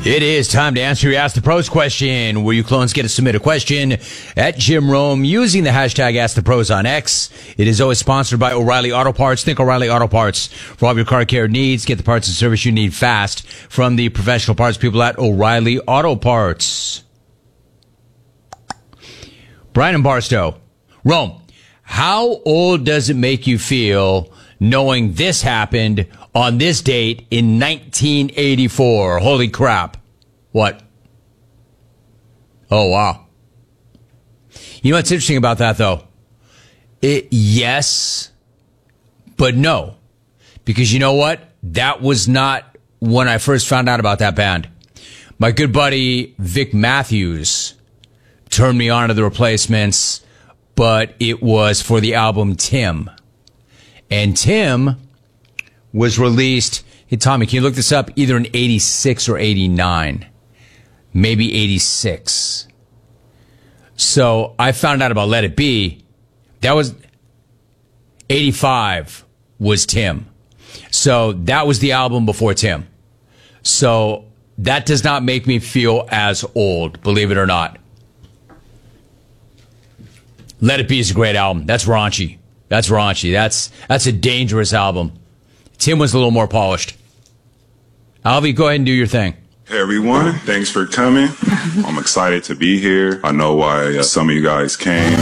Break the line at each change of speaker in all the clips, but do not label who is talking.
It is time to answer your Ask the Pros question, where you clones get to submit a question at Jim Rome using the hashtag Ask the Pros on X. It is always sponsored by O'Reilly Auto Parts. Think O'Reilly Auto Parts for all of your car care needs. Get the parts and service you need fast from the professional parts people at O'Reilly Auto Parts. Brian and Barstow. Rome, how old does it make you feel knowing this happened on this date in 1984? Holy crap. What? Oh, wow. You know what's interesting about that, though? Yes, but no. Because you know what? That was not when I first found out about that band. My good buddy Vic Matthews turned me on to the Replacements, but it was for the album Tim. And Tim was released, hey, Tommy, can you look this up? Either in 86 or 89. Maybe 86. So I found out about Let It Be. That was 85 was Tim. So that was the album before Tim. So that does not make me feel as old, believe it or not. Let It Be is a great album. That's raunchy. That's raunchy. That's a dangerous album. Tim was a little more polished. Alvy, go ahead and do your thing.
Hey everyone, thanks for coming. I'm excited to be here. I know why some of you guys came.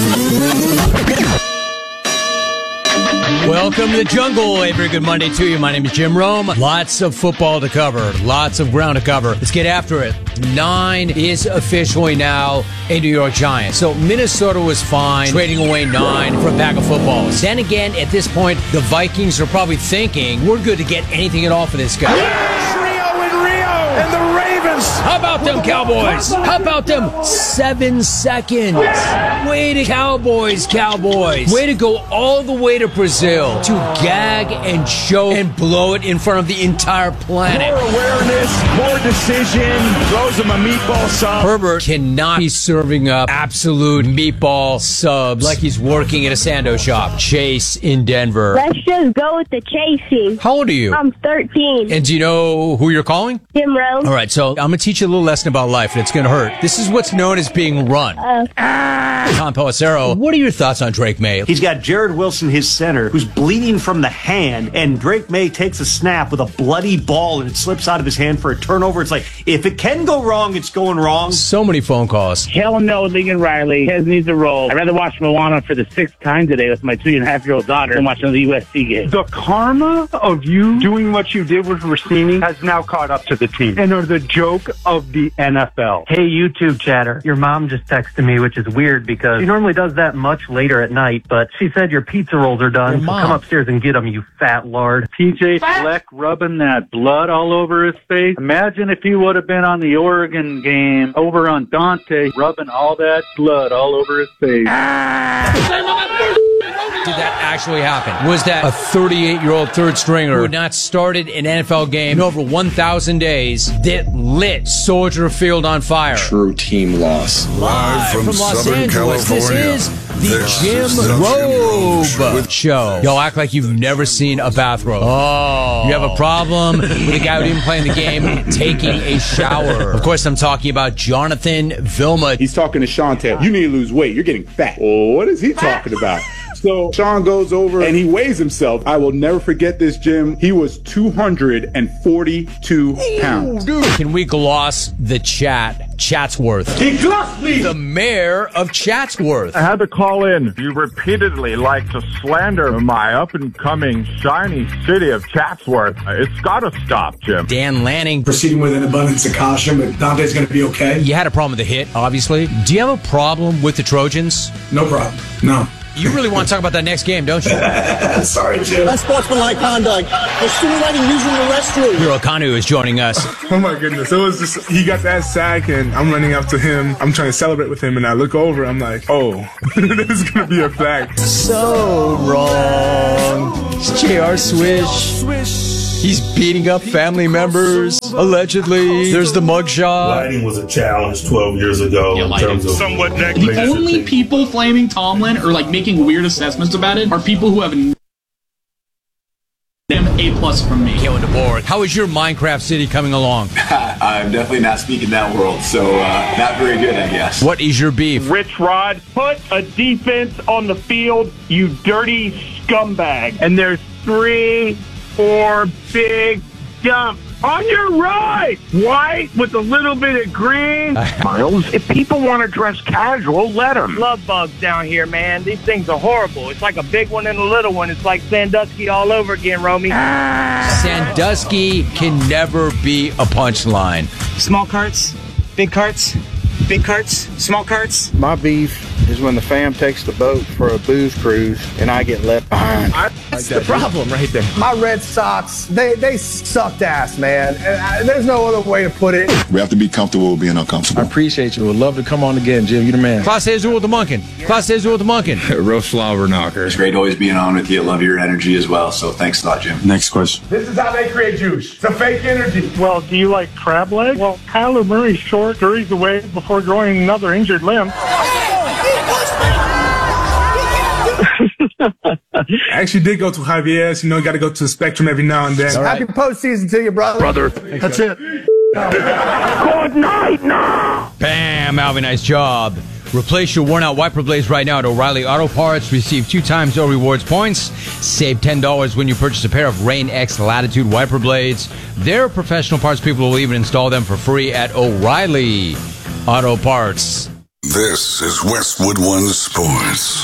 Welcome to the jungle. A very good Monday to you. My name is Jim Rome. Lots of football to cover. Lots of ground to cover. Let's get after it. 9 is officially now a New York Giant. So Minnesota was fine trading away 9 for a bag of footballs. Then again, at this point, the Vikings are probably thinking, we're good to get anything at all for this guy.
And the Ravens.
How about them Cowboys? How about them 7 seconds? Way to Cowboys. Way to go all the way to Brazil to gag and choke and blow it in front of the entire planet.
More awareness, more decision, throws him a meatball sub.
Herbert cannot be serving up absolute meatball subs like he's working at a Sando shop. Chase in Denver.
Let's just go with the chasing.
How old are you?
I'm 13.
And do you know who you're calling?
Jim Rome.
All right, so I'm going to teach you a little lesson about life, and it's going to hurt. This is what's known as being run. Tom Pelissero, what are your thoughts on Drake May?
He's got Jared Wilson, his center, who's bleeding from the hand, and Drake May takes a snap with a bloody ball, and it slips out of his hand for a turnover. It's like, if it can go wrong, it's going wrong.
So many phone calls.
Hell no, Lincoln Riley. Hez needs a role. I'd rather watch Moana for the 6th time today with my 2.5-year-old daughter than watch another USC game.
The karma of you doing what you did with Rossini has now caught up to the team and are the joke of the NFL.
Hey, YouTube chatter. Your mom just texted me, which is weird because she normally does that much later at night, but she said your pizza rolls are done, so come upstairs and get them, you fat lard.
TJ Fleck rubbing that blood all over his face. Imagine if he would have been on the Oregon game over on Dante, rubbing all that blood all over his face.
Did that actually happen? Was that a 38-year-old third stringer who had not started an NFL game in over 1,000 days that lit Soldier Field on fire?
True team loss.
Live from Los Angeles, California. This is the Jim Robe Show. Y'all act like you've never seen a bathrobe. Oh. You have a problem with a guy who didn't play in the game taking a shower. Of course, I'm talking about Jonathan Vilma.
He's talking to Chantel. You need to lose weight. You're getting fat. Oh, what is he talking about? So Sean goes over and he weighs himself. I will never forget this, Jim. He was 242 pounds.
Dude. Can we gloss the Chatsworth?
He glossed me!
The mayor of Chatsworth.
I had to call in. You repeatedly like to slander my up-and-coming shiny city of Chatsworth. It's got to stop, Jim.
Dan Lanning.
Proceeding with an abundance of caution, but Dante's going to be okay.
You had a problem with the hit, obviously. Do you have a problem with the Trojans?
No problem. No.
You really want to talk about that next game, don't you?
Sorry, Jim.
Unsportsmanlike conduct. Insinuating using the restroom.
Hiro Kanu is joining us.
Oh my goodness. It was just, he got that sack and I'm running up to him. I'm trying to celebrate with him and I look over. I'm like, oh, this is going to be a fact.
So wrong. It's JR Swish. He's beating up family members, allegedly. There's the mugshot.
Lighting was a challenge 12 years ago in terms of
somewhat negative. The only people flaming Tomlin or like making weird assessments about it are people who have him A+ from me.
Killing the board. How is your Minecraft city coming along?
I'm definitely not speaking that world, so not very good, I guess.
What is your beef?
Rich Rod, put a defense on the field, you dirty scumbag. And there's 3, 4 big jumps. On your right, white with a little bit of green. Miles, if people want to dress casual, let them.
Love bugs down here, man. These things are horrible. It's like a big one and a little one. It's like Sandusky all over again, Romy.
Sandusky can never be a punchline.
Small carts, big carts, big carts, small carts.
My beef is when the fam takes the boat for a booze cruise and I get left behind.
That's the problem right there. My Red Sox, they sucked ass, man. And there's no other way to put it.
We have to be comfortable with being uncomfortable.
I appreciate you. Would love to come on again, Jim. You the man.
Klaus Hazel with the Munkin. Klaus Hazel with the Munkin.
Real slobber knocker.
It's great always being on with you. Love your energy as well, so thanks a lot, Jim.
Next question.
This is how they create juice. It's a fake energy. Well, do you like crab legs? Well, Kyler Murray's short, scurries away before growing another injured limb.
I actually did go to Javier's. You know, got to go to the Spectrum every now and then.
Happy postseason to you, brother. That's it.
Good night now.
Bam, Alvin, nice job. Replace your worn-out wiper blades right now at O'Reilly Auto Parts. Receive 2 times no rewards points. Save $10 when you purchase a pair of Rain X Latitude wiper blades. Their professional parts people will even install them for free at O'Reilly Auto Parts.
This is Westwood One Sports.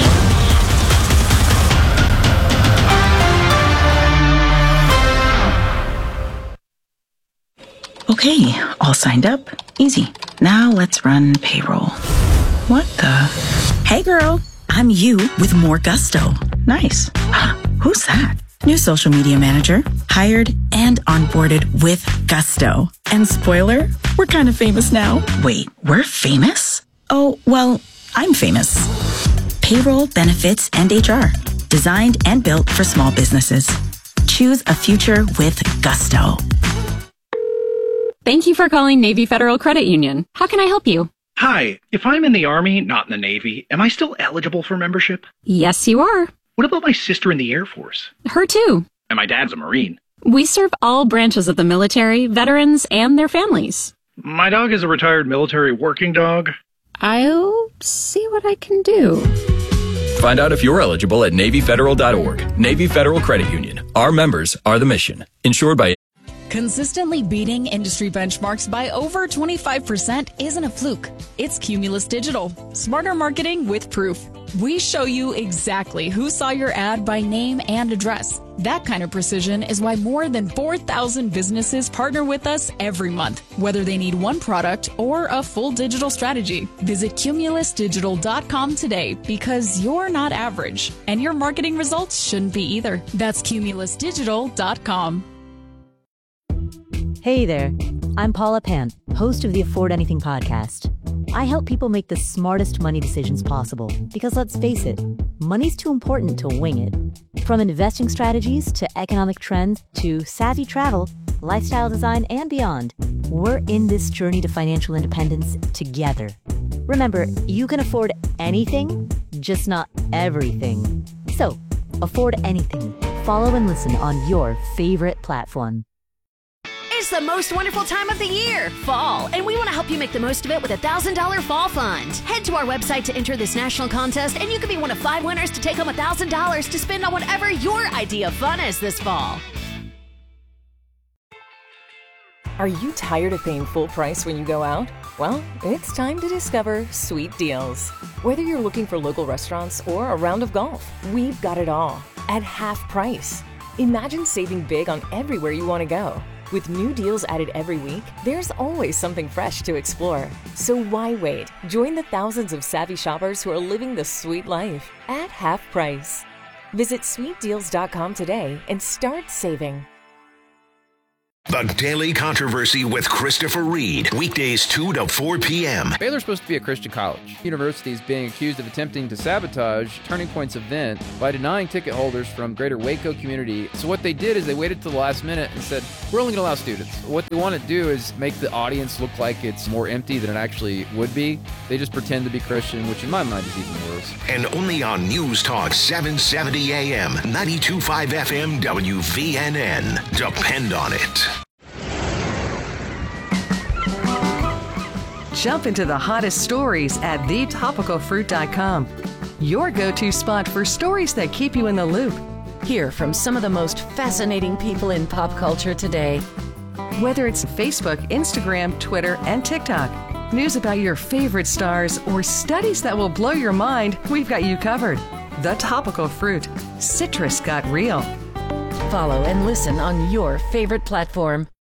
Okay, all signed up. Easy. Now let's run payroll. What the? Hey girl, I'm you with more gusto. Nice. Who's that? New social media manager. Hired and onboarded with gusto. And spoiler, we're kind of famous now. Wait, we're famous? Oh, well, I'm famous. Payroll, benefits, and HR. Designed and built for small businesses. Choose a future with gusto.
Thank you for calling Navy Federal Credit Union. How can I help you?
Hi, if I'm in the Army, not in the Navy, am I still eligible for membership?
Yes, you are.
What about my sister in the Air Force?
Her too.
And my dad's a Marine.
We serve all branches of the military, veterans, and their families.
My dog is a retired military working dog.
I'll see what I can do.
Find out if you're eligible at NavyFederal.org. Navy Federal Credit Union. Our members are the mission. Insured by...
Consistently beating industry benchmarks by over 25% isn't a fluke. It's Cumulus Digital. Smarter marketing with proof. We show you exactly who saw your ad by name and address. That kind of precision is why more than 4,000 businesses partner with us every month, whether they need one product or a full digital strategy. Visit cumulusdigital.com today because you're not average, and your marketing results shouldn't be either. That's cumulusdigital.com.
Hey there, I'm Paula Pant, host of the Afford Anything podcast. I help people make the smartest money decisions possible because let's face it, money's too important to wing it. From investing strategies to economic trends to savvy travel, lifestyle design, and beyond, we're in this journey to financial independence together. Remember, you can afford anything, just not everything. So, afford anything. Follow and listen on your favorite platform.
It's the most wonderful time of the year, fall, and we want to help you make the most of it with a $1,000 fall fund. Head to our website to enter this national contest, and you could be one of 5 winners to take home $1,000 to spend on whatever your idea of fun is this fall.
Are you tired of paying full price when you go out? Well, it's time to discover Sweet Deals. Whether you're looking for local restaurants or a round of golf, we've got it all at half price. Imagine saving big on everywhere you want to go. With new deals added every week, there's always something fresh to explore. So why wait? Join the thousands of savvy shoppers who are living the sweet life at half price. Visit sweetdeals.com today and start saving.
The Daily Controversy with Christopher Reed. Weekdays 2 to 4 p.m.
Baylor's supposed to be a Christian college. University is being accused of attempting to sabotage Turning Point's event by denying ticket holders from greater Waco community. So what they did is they waited till the last minute and said, we're only going to allow students. What they want to do is make the audience look like it's more empty than it actually would be. They just pretend to be Christian, which in my mind is even worse.
And only on News Talk 770 AM, 92.5 FM, WVNN. Depend on it.
Jump into the hottest stories at thetopicalfruit.com. Your go-to spot for stories that keep you in the loop.
Hear from some of the most fascinating people in pop culture today.
Whether it's Facebook, Instagram, Twitter, and TikTok, news about your favorite stars, or studies that will blow your mind, we've got you covered. The Topical Fruit. Citrus got real.
Follow and listen on your favorite platform.